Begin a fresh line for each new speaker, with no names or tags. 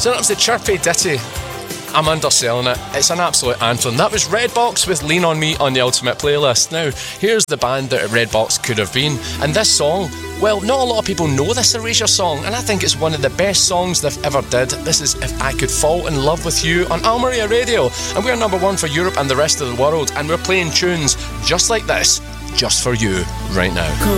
So that was the chirpy ditty. I'm underselling it. It's an absolute anthem. That was Redbox with Lean On Me on the Ultimate Playlist. Now, here's the band that Redbox could have been. And this song, well, not a lot of people know this Erasure song, and I think it's one of the best songs they've ever did. This is If I Could Fall in Love With You on Almeria Radio. And we're number one for Europe and the rest of the world, and we're playing tunes just like this, just for you, right now.